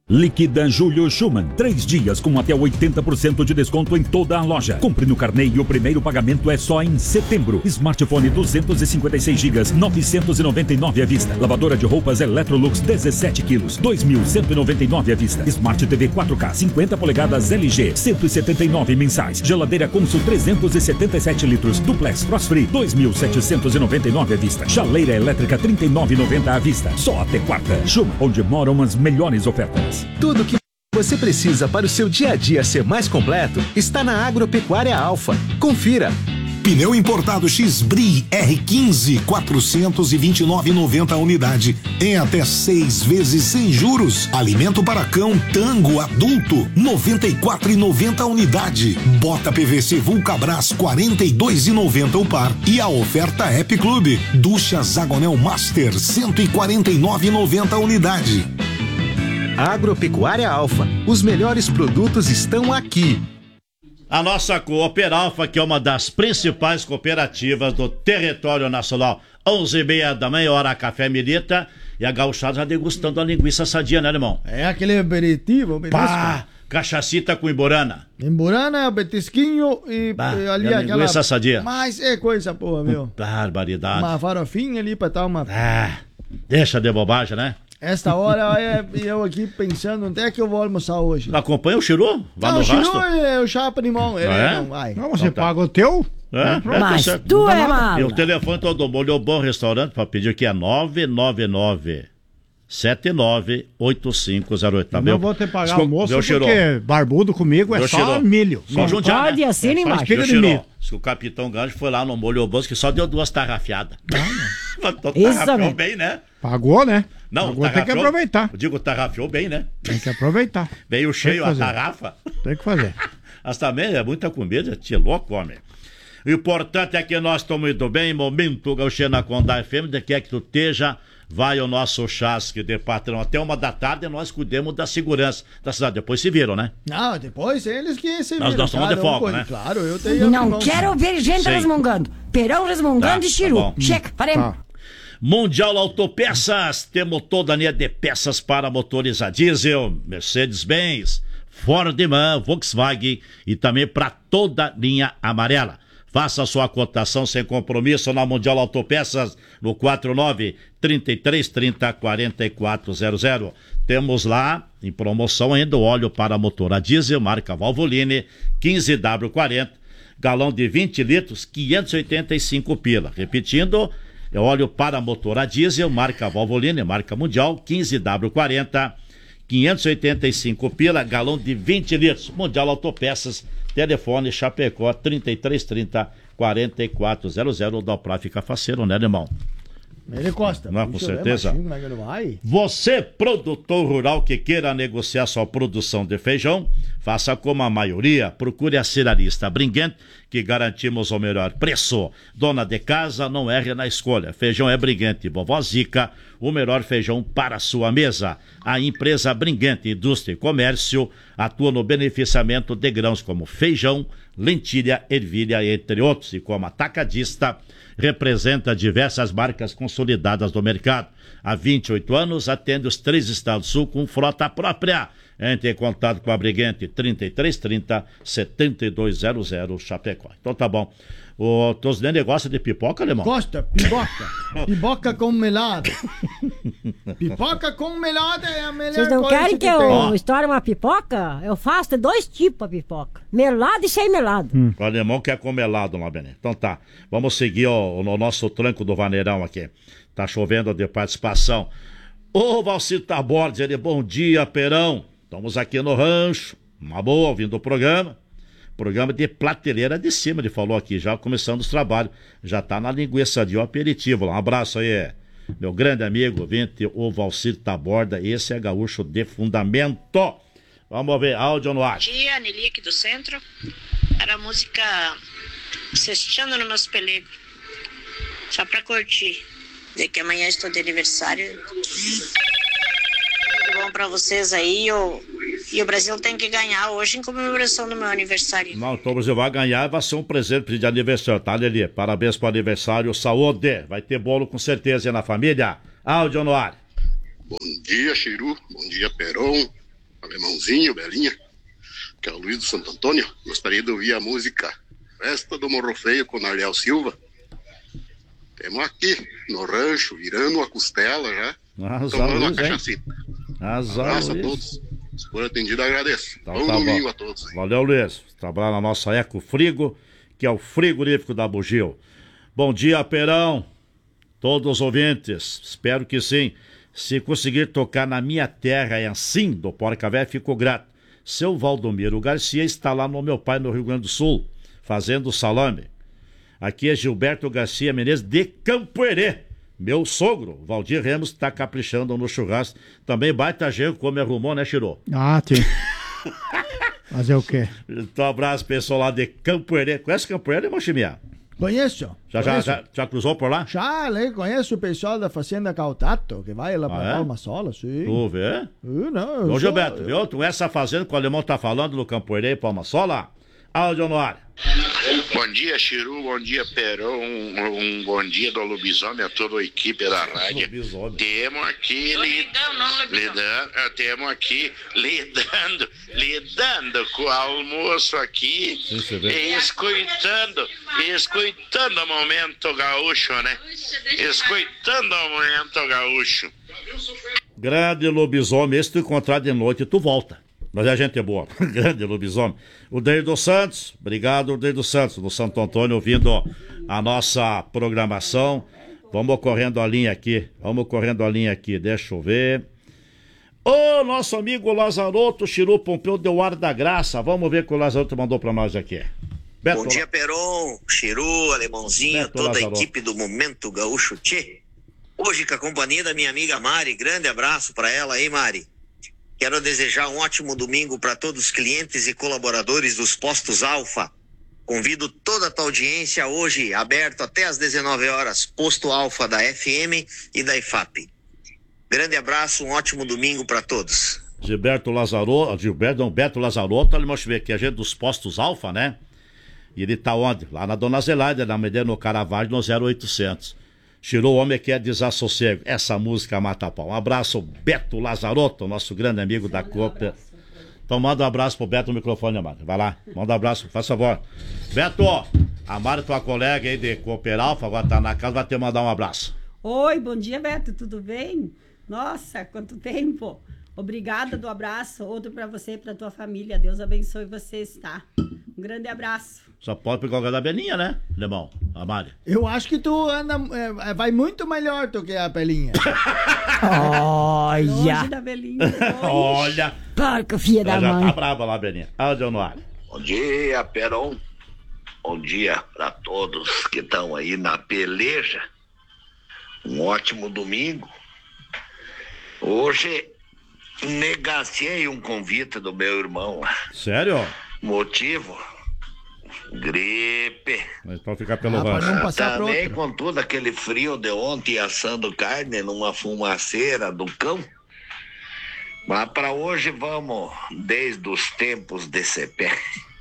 Liquida Julio Schumann. 3 dias com até 80% de desconto em toda a loja. Compre no carnê e o primeiro pagamento é só em setembro. Smartphone 256 GB, 999 à vista. Lavadora de roupas Electrolux 17 quilos, 2.199 à vista. Smart TV 4K 50 polegadas LG, 179 mensais. Geladeira Consul 377 litros, duplex frost-free, 2.799 à vista. Chaleira elétrica 39,90 à vista. Só até quarta. Schumann, onde moram as melhores ofertas. Tudo que você precisa para o seu dia a dia ser mais completo está na Agropecuária Alfa. Confira. Pneu importado X-Bri R15, 429,90 a unidade. Em até 6 vezes sem juros. Alimento para cão Tango adulto, 94,90 a unidade. Bota PVC Vulcabras, 42,90 o par. E a oferta Happy Club. Ducha Zagonel Master, 149,90 a unidade. Agropecuária Alfa. Os melhores produtos estão aqui. A nossa Cooper Alfa, que é uma das principais cooperativas do território nacional. 11h30 da manhã, hora Café Milita. E a gauchada já degustando a linguiça sadia, né, irmão? É aquele aperitivo, Pá! Cachacita com imburana. Imburana, petisquinho e ali a aquela... linguiça sadia. Mas é coisa boa, viu? Barbaridade. Uma farofinha ali pra dar uma... Deixa de bobagem, né? Esta hora eu aqui pensando onde é que eu vou almoçar hoje. Acompanha o Chiru? Vai no o Chiru rastro? é o chapa de mão. Ele é? não vai. Não, você paga o teu? Mas tu é mala. E o telefone todo mundo, o Bom Restaurante, para pedir que é 999-798508. Tá, não vou ter que pagar almoço porque barbudo comigo é só milho. Só juntar, pode assim embaixo. Se o Capitão Gancho foi lá no Molho Bolso que só deu 2 tarrafiadas. Tarrafiou bem, né? Pagou, né? Não, pagou, tem que aproveitar. Eu digo, tarrafiou bem, né? Tem que aproveitar. Veio cheio a tarrafa. Tem que fazer. Mas também é muita comida, tia louco, homem. O importante é que nós estamos indo bem. Momento Gauchê na Condá FM, de que é que tu esteja, vai o nosso chasque de patrão. Até 1 da tarde nós cuidamos da segurança da cidade. Depois se viram, né? Não, depois eles que se viram. Nós somos de folga, né? Claro, eu tenho... Não quero ver gente resmungando. Perão resmungando e Chiru. Chega, paremos. Mundial Autopeças, temos toda a linha de peças para motores a diesel, Mercedes-Benz, Ford-Man, Volkswagen e também para toda a linha amarela. Faça a sua cotação sem compromisso na Mundial Autopeças no 49-3330-4400. Temos lá em promoção ainda o óleo para motor a diesel, marca Valvoline, 15W40, galão de 20 litros, 585 pila. Repetindo, é óleo para motor a diesel, marca Valvoline, marca Mundial, 15W40, 585 pila, galão de 20 litros. Mundial Autopeças, telefone Chapecó, 3330-4400. O Dalprá fica faceiro, né, irmão? Ele Costa. Não, com certeza. Você, produtor rural que queira negociar sua produção de feijão, faça como a maioria, procure a Cerealista Bringuente, que garantimos o melhor preço. Dona de casa, não erre na escolha. Feijão é Bringuente, Vovó Zica, o melhor feijão para a sua mesa. A empresa Bringuente Indústria e Comércio atua no beneficiamento de grãos como feijão, lentilha, ervilha, entre outros, e como atacadista, representa diversas marcas consolidadas do mercado. Há 28 anos, atende os 3 estados do Sul com frota própria. Entre em contato com a Briguente, 3330-7200 Chapecó. Então tá bom. O Tosnene gosta de pipoca, alemão? Gosta, pipoca. Pipoca com melado. Pipoca com melado é a melhor coisa. Vocês não querem que eu estoure uma pipoca? Eu faço 2 tipos de pipoca. Melado e sem melado. O alemão quer com melado lá, Benê. Então tá. Vamos seguir no nosso tranco do Vaneirão aqui. Tá chovendo de participação. Ô, Valcir Tabordes, ele, bom dia, Perão. Estamos aqui no rancho. Uma boa, ouvindo o programa. Programa de prateleira de cima, ele falou aqui, já começando os trabalhos. Já tá na linguiça de aperitivo. Um abraço aí, meu grande amigo, ouvinte, o Valcir Taborda. Esse é gaúcho de fundamento. Vamos ver, áudio no ar. Bom dia, Nelly aqui do centro. Era a música Cesteando no Meus Pelegos. Só pra curtir. Dizer que amanhã estou de aniversário. Tudo bom pra vocês aí, e o Brasil tem que ganhar hoje em comemoração do meu aniversário. Não, então o Brasil vai ganhar e vai ser um presente de aniversário, tá, Lelê? Parabéns pro aniversário, saúde. Vai ter bolo com certeza na família. Áudio no ar. Bom dia, Chiru. Bom dia, Peron. Alemãozinho, Belinha, que é o Luiz do Santo Antônio. Gostaria de ouvir a música Festa do Morro Feio com Narliel Silva. Temos aqui no rancho, virando a costela já, tomando uma cachacita. Abraço a todos. Se for atendido, agradeço. Então, bom domingo a todos. Hein? Valeu, Luiz. Trabalha na nossa Eco Frigo, que é o frigorífico da Bugio. Bom dia, Perão. Todos os ouvintes, espero que sim. Se conseguir tocar na minha terra, é assim, do Porca Véia, fico grato. Seu Valdomiro Garcia está lá no meu pai, no Rio Grande do Sul, fazendo salame. Aqui é Gilberto Garcia Menezes, de Campo Herê. Meu sogro, Valdir Remos, está caprichando no churrasco. Também baita gente, como arrumou, né, Chirô? Ah, tem. Fazer o quê? Então, abraço, pessoal lá de Campo Herê. Conhece Campo Herê, Mochimia? Conheço. Já cruzou por lá? Já, conheço o pessoal da Fazenda Cautato, que vai lá pra Palma Sola, sim. Tu vê? Não, Ô, Gilberto, viu? Tu essa fazenda que o alemão tá falando no Campo Herê e Palma Sola? Áudio no ar. Bom dia, Chiru, bom dia, Perão, um bom dia do Lobisomem a toda a equipe da rádio. Temos aqui lidando com o almoço aqui e escutando o Momento Gaúcho, né? Escutando o Momento Gaúcho. Grande Lobisomem, esse tu encontrar de noite, tu volta. Mas a gente é boa. Grande Lobisomem. O Deir dos Santos, obrigado, Deir dos Santos, do Santo Antônio, ouvindo a nossa programação. Vamos correndo a linha aqui, deixa eu ver. Ô, nosso amigo Lazaroto, Chiru Pompeu, deu ar da graça. Vamos ver o que o Lazaroto mandou pra nós aqui. Beto, bom dia, Peron, Chiru, Alemãozinho, Beto, toda Lazaroto. A equipe do Momento Gaúcho Tchê. Hoje com a companhia da minha amiga Mari, grande abraço pra ela aí, Mari. Quero desejar um ótimo domingo para todos os clientes e colaboradores dos Postos Alfa. Convido toda a tua audiência hoje, aberto até às 19 horas, Posto Alfa da FM e da IFAP. Grande abraço, um ótimo domingo para todos. Beto Lazarotto, ali mostra aqui, a gente dos Postos Alfa, né? E ele tá onde? Lá na Dona Zeládia, na Medina Caravaggio, no 0800. Tirou o homem que é desassossego. Essa música mata pau. Um abraço, Beto Lazarotto, nosso grande amigo da Copa. Então manda um abraço pro Beto no microfone, Amaro. Vai lá, manda um abraço, faz favor. Beto, a Mari, tua colega aí de Cooper Alfa, agora tá na casa, vai te mandar um abraço. Oi, bom dia, Beto, tudo bem? Nossa, quanto tempo. Obrigada do abraço, outro pra você e pra tua família. Deus abençoe vocês, tá? Um grande abraço. Só pode pegar o da Belinha, né, Lemão? A Mari. Eu acho que tu vai muito melhor do que a Belinha. Olha! Longe da Belinha. Olha! Porca, filha da mãe. Já tá brava lá, Belinha. Áudio no ar. Bom dia, Perão. Bom dia pra todos que estão aí na peleja. Um ótimo domingo. Hoje negaciei um convite do meu irmão lá. Sério? Motivo? Gripe. Mas pode ficar pelo rancho. Também com todo aquele frio de ontem assando carne numa fumaceira do cão. Mas para hoje vamos desde os tempos de CP.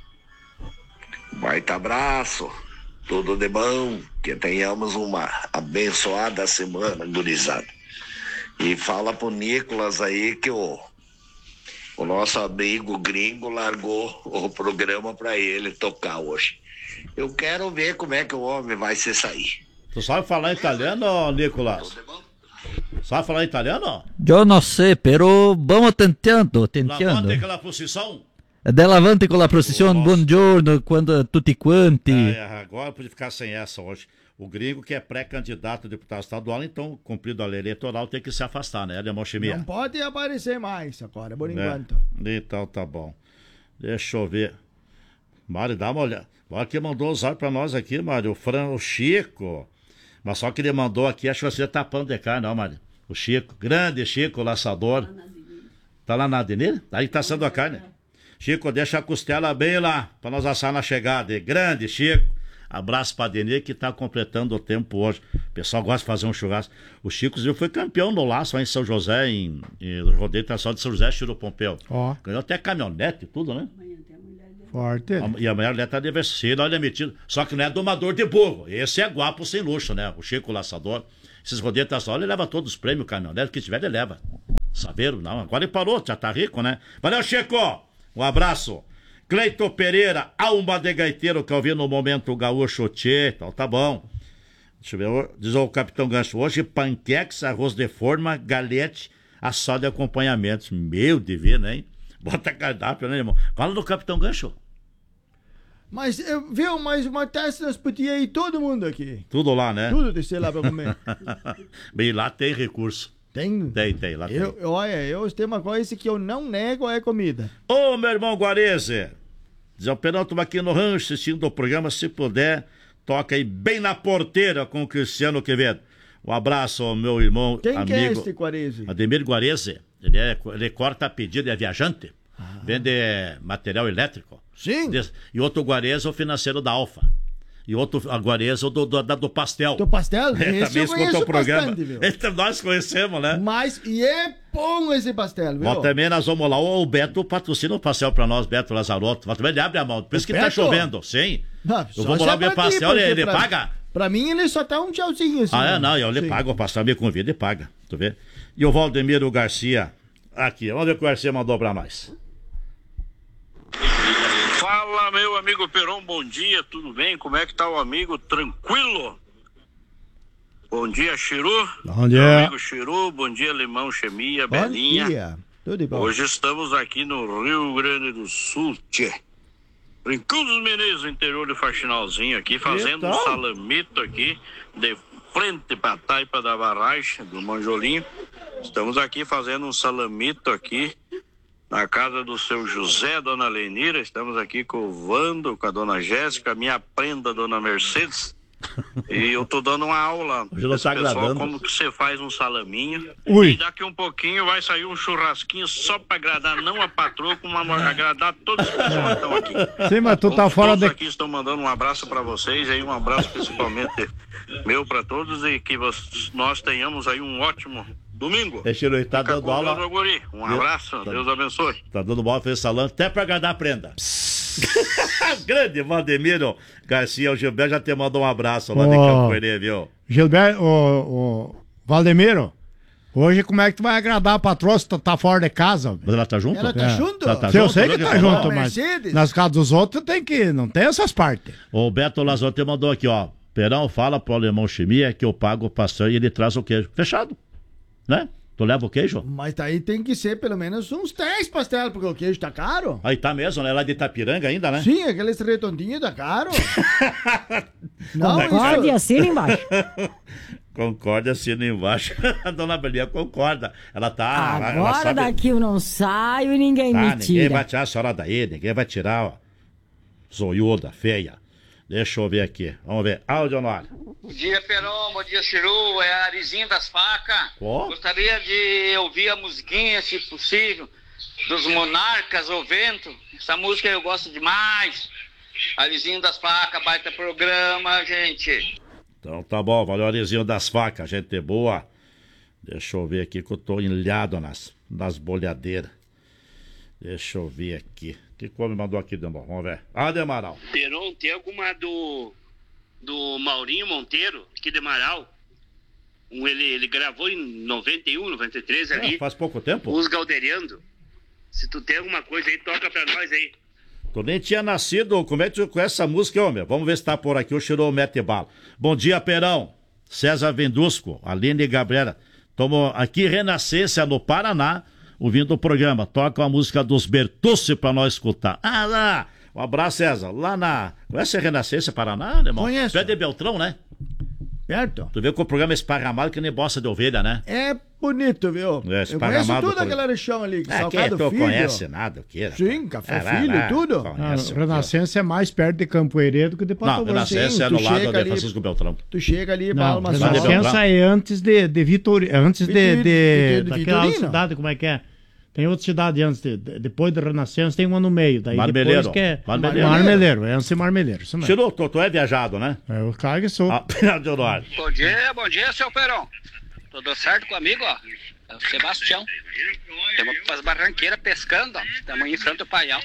Baita abraço, tudo de bom, que tenhamos uma abençoada semana, gurizada. E fala pro Nicolas aí que o nosso amigo gringo largou o programa pra ele tocar hoje. Eu quero ver como é que o homem vai se sair. Tu sabe falar italiano, Nicolas? Sabe falar italiano? Eu não sei, pero vamos tentando. Lavante aquela posição. Delavante con la processione, buongiorno, tutti quanti. Agora pode ficar sem essa hoje. O gringo que é pré-candidato a deputado estadual, então, cumprido a lei eleitoral, tem que se afastar, né, Alemão Chimia? Não pode aparecer mais agora, por enquanto. Então tá bom. Deixa eu ver. Mário, dá uma olhada. Olha que mandou usar pra nós aqui, Mário. O Chico. Mas só que ele mandou aqui, acho que você tá pano de carne, não, Mário. O Chico, grande Chico, laçador. Tá lá na Adenir? Aí tá assando a carne. Chico, deixa a costela bem lá, pra nós assar na chegada. Grande Chico. Abraço pra Adenir, que tá completando o tempo hoje. O pessoal gosta de fazer um churrasco. O Chico foi campeão no laço lá em São José, em rodeio internacional de São José, Chiru Pompeu. Ganhou até caminhonete e tudo, né? Forte. E a mulher dele tá de aniversário, olha, metido. Só que não é domador de burro. Esse é guapo sem luxo, né? O Chico, o laçador. Esses rodeios internacionais, ele leva todos os prêmios, caminhonete, o que tiver, ele leva. Saveiro, não, agora ele parou, já tá rico, né? Valeu, Chico! Um abraço. Cleiton Pereira, alma de gaiteiro que eu vi no Momento Gaúcho Tchê. Então tá bom. Deixa eu ver, diz o Capitão Gancho, hoje panqueques, arroz de forma, galete, assado de acompanhamentos. Meu divino, hein? Bota cardápio, né, irmão? Fala do Capitão Gancho. Mas, viu, mais uma testa nós podíamos ir todo mundo aqui. Tudo lá, né? Tudo descer lá pra comer. Bem, lá tem recurso. Tem? Tem, lá tem. Olha, eu tenho uma coisa que eu não nego, é comida. Ô, meu irmão Guarese, diz o Perão, estamos aqui no rancho assistindo o programa, se puder, toca aí bem na porteira com o Cristiano Quevedo. Um abraço ao meu irmão, Quem amigo. que é este Guarese? Ademir Guarese, ele corta a pedido, é viajante, vende material elétrico. Sim. E outro Guarese é o financeiro da Alfa. E outro Guarese é do pastel. Do pastel? Esse eu conheço o programa. Bastante, viu? Nós conhecemos, né? Mas, e é bom esse pastel, viu? Mas também nós vamos lá, o Beto patrocina o pastel pra nós, Beto Lazarotto. Mas também ele abre a mão, por isso que tá chovendo, sim. Não, eu vou lá ver o pastel, ele paga? Pra mim ele só tá um tchauzinho assim. Ele paga o pastel, me convida e paga, tu vê? E o Valdemiro Garcia, aqui, vamos ver o que o Garcia mandou pra nós. Fala, meu amigo Peron, bom dia, tudo bem? Como é que tá o amigo? Tranquilo? Bom dia, Chiru. Bom dia. Meu amigo Chiru, bom dia, Alemão Chemia, Belinha. Bom dia, tudo bom. Hoje estamos aqui no Rio Grande do Sul, tchê. Rincão dos Menezes, interior de Faxinalzinho aqui, fazendo um salamito aqui, de frente pra taipa da barragem, do Manjolinho. Estamos aqui fazendo um salamito aqui, na casa do seu José, dona Lenira. Estamos aqui com o Vando, com a dona Jéssica, minha prenda, dona Mercedes. E eu tô dando uma aula para esse pessoal como que você faz um salaminho. Ui. E daqui um pouquinho vai sair um churrasquinho só pra agradar não a patroa, como agradar todos os que estão aqui. Sim, mas tu tá fora todos aqui estão mandando um abraço pra vocês aí, um abraço principalmente meu pra todos, e que nós tenhamos aí um ótimo domingo. Ele tá dando aula. Um abraço, Deus abençoe. Tá dando bola, fez salão, até pra agradar a prenda. Grande Valdemiro Garcia, o Gilberto já te mandou um abraço lá de Campo Herê, viu? Gilberto, o Valdemiro, hoje como é que tu vai agradar a patroa se tu tá fora de casa? Mas ela tá junto? Ela tá junto? Eu sei que tá junto, mas nas casas dos outros não tem essas partes. O Beto Lazaro te mandou aqui, ó. Perão, fala pro Alemão Chimia que eu pago o pastel e ele traz o queijo. Fechado, né? Tu leva o queijo? Mas daí tem que ser pelo menos uns 10 pastéis, porque o queijo tá caro. Aí tá mesmo, né? Lá de Itapiranga ainda, né? Sim, aqueles redondinhos tá caro. Concorde, assina embaixo. Concorde, assina embaixo. A dona Belinha concorda. Ela tá... Agora ela sabe... daqui eu não saio e ninguém me tira. Ninguém vai tirar a senhora daí, ninguém vai tirar, ó. Zoiuda, feia. Deixa eu ver aqui. Vamos ver. Áudio no ar. Bom dia, Peron. Bom dia, Chiru. É a Arizinha das Facas. Gostaria de ouvir a musiquinha, se possível, dos Monarcas, O Vento. Essa música eu gosto demais. Arizinho das Facas, baita programa, gente. Então tá bom. Valeu, Arizinho das Facas. Gente boa. Deixa eu ver aqui que eu tô ilhado nas bolhadeiras. Deixa eu ver aqui. O que me mandou aqui de novo? Vamos ver. Ademaral. Peron, tem alguma do Maurinho Monteiro, aqui de Amaral? Ele gravou em 91, 93 ali. Faz pouco tempo? Os Galderiando. Se tu tem alguma coisa aí, toca pra nós aí. Tu nem tinha nascido. Como é que tu conhece essa música, homem? Vamos ver se tá por aqui. O Chirou mete bala. Bom dia, Perão. César Vendusco, Aline e Gabriela. Estamos aqui, Renascença, no Paraná, ouvindo o programa. Toca a música dos Bertucci pra nós escutar. Ah, lá! Um abraço, César. Lá na... Conhece a Renascença, Paraná, irmão? Conheço. Tu é de Beltrão, né? Perto. Tu vê que o programa é esparramado que nem bosta de ovelha, né? É bonito, viu? Eu conheço tudo aquela região ali. Que tu conhece nada, o que? Sim, Café Filho e tudo. Renascença é mais perto de Campo Herê do que de Pato Grosso. Não, Renascença é no lado de Francisco Beltrão. Tu chega ali para uma Renascença é antes de Vitória, antes de daquela outra cidade, como é que é? Tem outra cidade antes, depois da Renascença tem uma no meio. Daí Marmeleiro. Depois que é Marmeleiro, é antes de Marmeleiro. Chirou, tu é viajado, né? Eu caio que sou. Bom dia, seu Perão. Tudo certo comigo, ó? É o Sebastião. Estamos com as barranqueiras pescando, ó. Estamos em frente do Paião.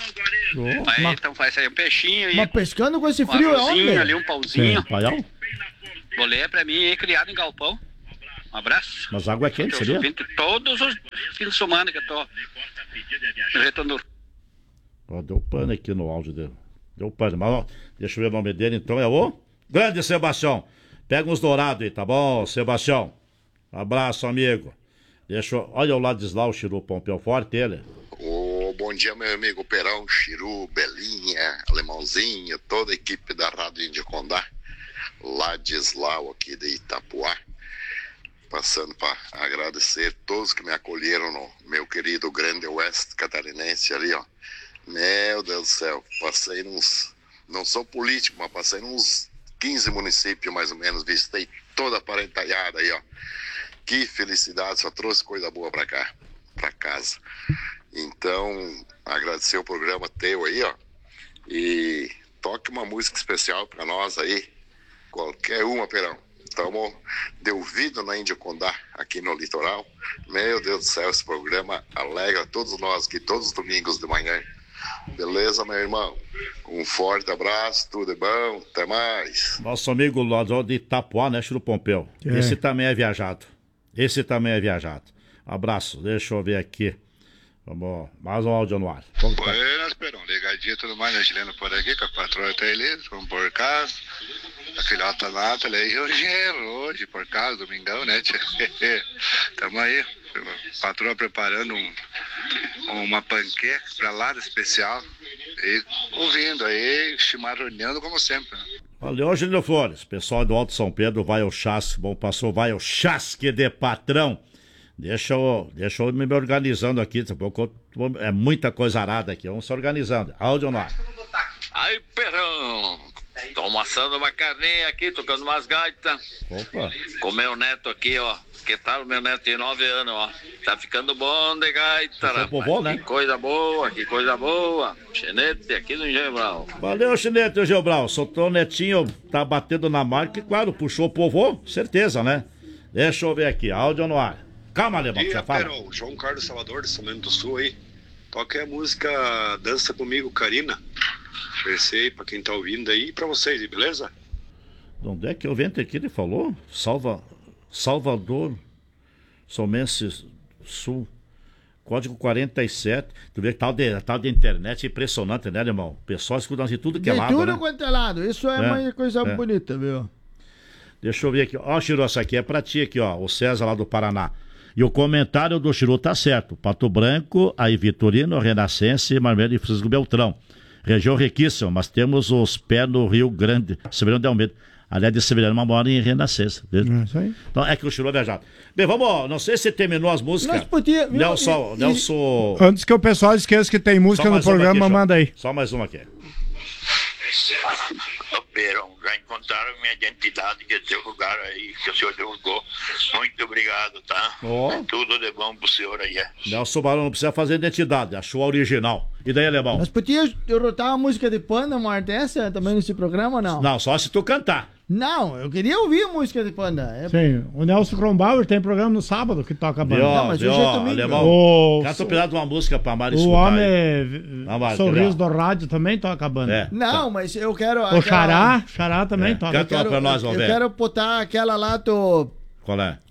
Então faz aí um peixinho. Mas pescando com esse frio é onde? Ali, um pauzinho. Paião? Bolê pra mim, criado em galpão. Um abraço. Mas água é quente, seria? Todos os fins de semana que eu tô no retorno. Ó, deu pane aqui no áudio dele. Deu pane. Mas, ó, deixa eu ver o nome dele, então é o Grande Sebastião. Pega uns dourados aí, tá bom, Sebastião? Abraço, amigo. Olha o Ladislau, o Chiru Pompeu, forte ele. Bom dia, meu amigo Perão, Chiru, Belinha, Alemãozinho, toda a equipe da Rádio Índio Condá. Ladislau aqui de Itapuá. Passando para agradecer todos que me acolheram no meu querido Grande Oeste Catarinense ali, ó. Meu Deus do céu, passei nos... Não sou político, mas passei nos 15 municípios mais ou menos, visitei toda a parentalhada aí, ó. Que felicidade, só trouxe coisa boa pra cá, pra casa. Então, agradecer o programa teu aí, ó. E toque uma música especial pra nós aí, qualquer uma, Perão. Estamos de ouvido na Índia Condá, aqui no litoral. Meu Deus do céu, esse programa alegra todos nós aqui, todos os domingos de manhã. Beleza, meu irmão? Um forte abraço, tudo é bom, até mais. Nosso amigo lá de Itapuá, né, Chiru Pompeu? Esse também é viajado. Abraço, deixa eu ver aqui. Vamos, mais um áudio no ar. Buenas, Perão, ligadinha tudo mais, né, chileno por aqui, com a patroa tá elisa, vamos por casa. A filhota Nathalie hoje por casa, domingão, né, tia? Tamo aí, a patroa preparando uma panqueca pra lá de especial. E ouvindo aí, chimarroneando como sempre. Valeu, Gênio Flores. Pessoal do Alto São Pedro, vai ao chasque. Bom, passou, vai ao chasque de patrão. Deixa eu me organizando aqui. É muita coisa arada aqui. Vamos se organizando. Áudio no ar. Aí, Perão. Tô amassando uma carninha aqui, tocando umas gaitas. Opa. Com meu neto aqui, ó. Que tal o meu neto de 9 anos, ó. Tá ficando bom de gaita, rapaz. Vovô, né? Que coisa boa. Chinete aqui no Engenho Brau. Valeu, Chinete do Engenho Brau. Soltou o netinho, tá batendo na marca e, claro, puxou o povô, certeza, né? Deixa eu ver aqui, áudio no ar. Calma, Alemão, que você fala. Perão, João Carlos Salvador, de São Bento do Sul aí. Toca a música Dança Comigo, Karina. Oferecei pra quem tá ouvindo aí e pra vocês, beleza? Onde é que eu venho aqui? Ele falou? Salvador, Somense Sul, código 47. Tu vê que tal de internet é impressionante, né, irmão? O pessoal escuta de tudo que é lado, tudo né? quanto é lado. Isso é uma coisa bonita, viu? Deixa eu ver aqui. Ó, Chiru, essa aqui é pra ti aqui, ó. O César lá do Paraná. E o comentário do Chiru tá certo. Pato Branco, aí Vitorino, Renascença, Marmelo e Francisco Beltrão. Região riquíssima, mas temos os pés no Rio Grande, Severiano de Almeida. Aliás, de Severiano, uma mora em Renascença. Isso aí. Então é que o Chiru é viajado. Bem, vamos, não sei se terminou as músicas. Nós podíamos... Nelson... Antes que o pessoal esqueça que tem música no programa, aqui, manda aí. Só mais uma aqui. Perão, já encontraram minha identidade, que é seu lugar aí, que o senhor divulgou. Muito obrigado, tá? Tudo de bom pro senhor aí. Nelson Barão não precisa fazer identidade, achou a original. E daí, Alemão? Nós podíamos derrotar uma música de Panda, uma arte dessa, também nesse programa ou não? Não, só se tu cantar. Não, eu queria ouvir a música de Panda. Sim, o Nelson Kronbauer tem programa no sábado que toca a banda. Não, mas hoje é domingo. Alemão, canta um pedaço de uma música pra Mari escutar. O homem Sorriso do Rádio também toca a banda. Não, mas eu quero... O Xará também toca. Canta pra nós, vamos ver. Eu quero botar aquela lá do... Qual é?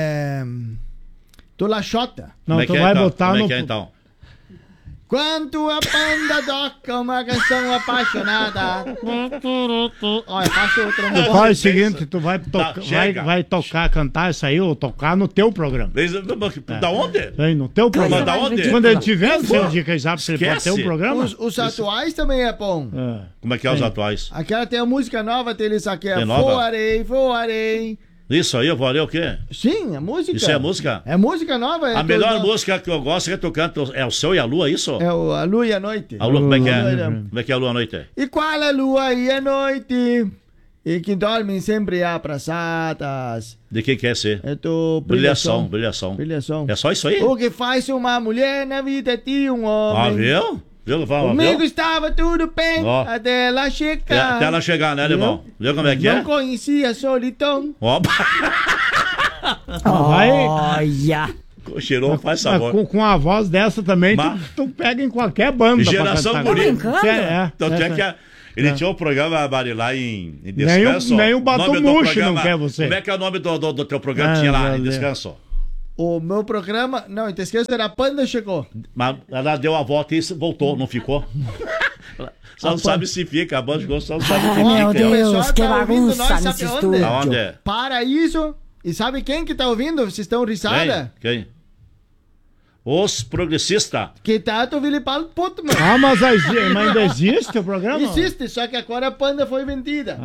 Do Laxota. Não, tu vai botar no... Como é que é então? Quando a banda toca uma canção apaixonada. Olha, faço outra música. Tu faz o seguinte, tu vai tocar, cantar isso aí, ou tocar no teu programa. Da onde? Sim, no teu programa. Da onde? Quando ele tiver, você indica já pra você pode ter um programa. Os atuais também é bom. Como é que é os atuais? Aquela tem a música nova deles aqui. Voarei. Isso aí, eu vou ler o quê? Sim, a música. Isso é música? É música nova. A melhor música que eu gosto que tu canta é o Céu e a Lua, isso? É a Lua e a Noite. A Lua, como é que é? Como é que é a Lua e a Noite? E qual é a Lua e a Noite? E que dormem sempre abraçadas. De quem quer ser? É do Brilhação. É só isso aí? O que faz uma mulher na vida de um homem? Viu? Comigo estava tudo bem até ela chegar. Até ela chegar, né, irmão? Viu como é que é? Não conhecia a solidão. Olha! O Cheirou faz sabor. Com a voz dessa também, tu pega em qualquer banda. Geração bonita. Ele tinha um programa, Mari, lá em Descanso. Nem o Batomuxo não quer você. Como é que é o nome do teu programa que tinha lá em Descanso? O meu programa... Não, em Descanso era Panda Chegou. Mas ela deu a volta e voltou, não ficou? Só não sabe se fica, a Banda Chegou só não sabe se fica. Meu Deus, que bagunça nesse estúdio. Aonde é? Paraíso. E sabe quem que tá ouvindo? Vocês estão risada? Quem? Os progressistas. Que tanto vilipaldo puto, mano. Ah, mas ainda existe o programa? Existe, só que agora a Panda foi vendida.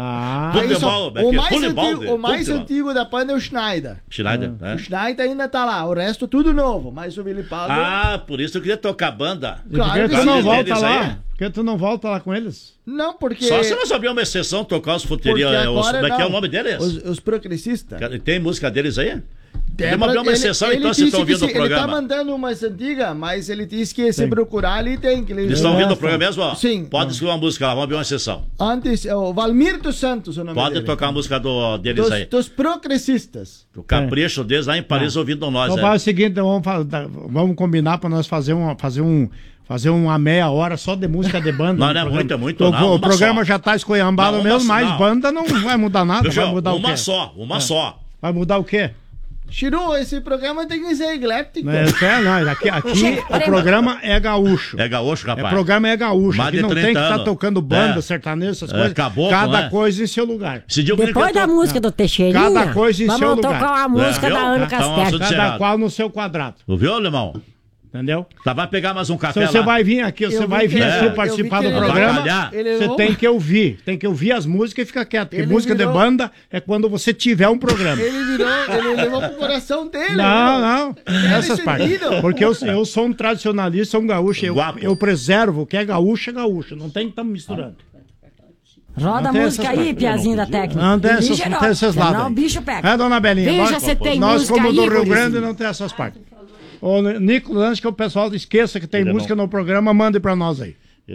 O mais antigo da Panda é o Schneider. Schneider, O Schneider ainda tá lá, o resto tudo novo, mas o vilipaldo... Ah, por isso eu queria tocar banda. Claro que tu não volta lá. Por que tu não volta lá com eles? Não, porque... Só se nós abrir uma exceção, tocar os futerias. Como é que é o nome deles? Os progressistas. Tem música deles aí? Vamos abrir uma exceção, então, se estão ouvindo o programa. Ele tá mandando umas antigas, mas ele disse que se procurar ali tem. Que eles estão ouvindo o programa mesmo? Ó? Sim. Pode escrever uma música lá, vamos abrir uma exceção. Antes, o Valmir dos Santos, o nome dele. Pode tocar a música deles aí. Dos progressistas. O capricho deles lá em Paris ouvindo nós. Então faz o seguinte, vamos combinar para nós fazer uma meia hora só de música de banda. Não, não é muito. O programa já tá escolhambado mesmo, mas banda não vai mudar nada. Vai mudar o quê? Uma só. Vai mudar o quê? Chiru, esse programa tem que ser eclético. Aqui o programa é gaúcho. É gaúcho, rapaz. O programa é gaúcho. Aqui não tem que estar tocando banda, sertanejo, essas coisas. Cada coisa em seu lugar. Depois da música do Teixeirinha, cada coisa em seu lugar. Vamos tocar uma música da Ana Castelo. Cada qual no seu quadrado. Ouviu, alemão? Entendeu? Tá, vai pegar mais um café você vai vir aqui, participar do programa, você tem que ouvir as músicas e ficar quieto, porque música de banda é quando você tiver um programa. Ele levou pro coração dele. Não, essas partes. Porque eu sou um tradicionalista, sou um gaúcho, eu preservo, o que é gaúcho, não tem que estar misturando. Roda a música aí, piazinho da técnica. Não tem essas lados. Não, o bicho pega. É, dona Belinha. Veja se tem nós música como aí, do Rio Grande, não tem essas partes. Ô, Nicolas, antes que o pessoal esqueça que tem música no programa, mande pra nós aí.